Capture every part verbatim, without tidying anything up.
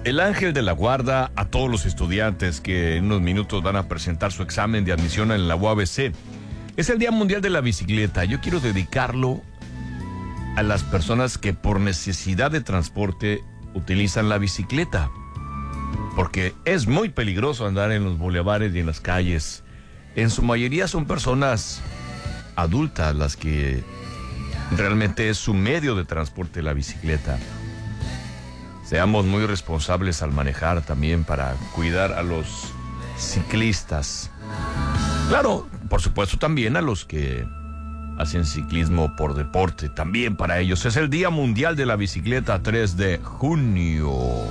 El ángel de la guarda a todos los estudiantes que en unos minutos van a presentar su examen de admisión en la U A B C. Es el Día Mundial de la Bicicleta. Yo quiero dedicarlo a las personas que por necesidad de transporte utilizan la bicicleta. Porque es muy peligroso andar en los bulevares y en las calles. En su mayoría son personas adultas las que realmente es su medio de transporte la bicicleta. Seamos muy responsables al manejar también para cuidar a los ciclistas. Claro, por supuesto también a los que hacen ciclismo por deporte. También para ellos es el Día Mundial de la Bicicleta, tres de junio.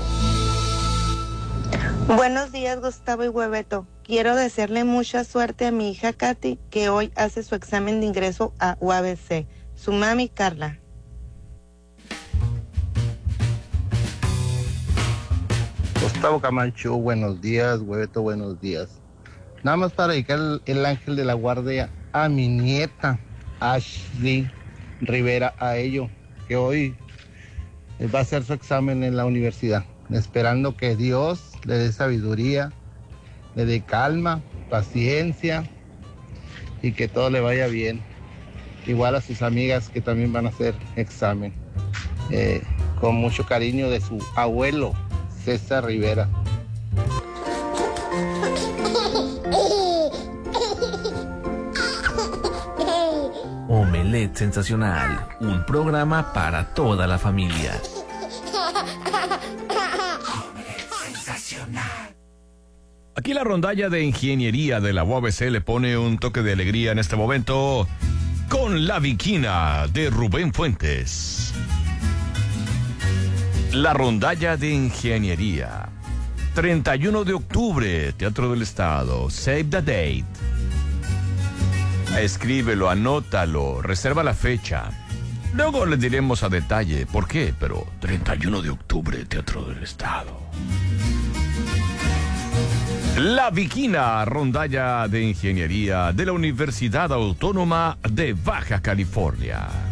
Buenos días, Gustavo y Hueveto. Quiero desearle mucha suerte a mi hija Katy, que hoy hace su examen de ingreso a U A B C. Su mami, Carla. Gustavo Camacho, buenos días. Hueveto, buenos días. Nada más para dedicar el, el ángel de la guardia a mi nieta, Ashley Rivera, a ello, que hoy va a hacer su examen en la universidad, esperando que Dios le dé sabiduría, le dé calma, paciencia y que todo le vaya bien. Igual a sus amigas que también van a hacer examen. Eh, con mucho cariño de su abuelo, César Rivera. Omelette Sensacional, un programa para toda la familia. Aquí la rondalla de ingeniería de la U A B C le pone un toque de alegría en este momento con La Viquina de Rubén Fuentes. La rondalla de ingeniería. treinta y uno de octubre, Teatro del Estado. Save the date. Escríbelo, anótalo, reserva la fecha. Luego le diremos a detalle por qué, pero treinta y uno de octubre, Teatro del Estado. La Viquina, rondalla de ingeniería de la Universidad Autónoma de Baja California.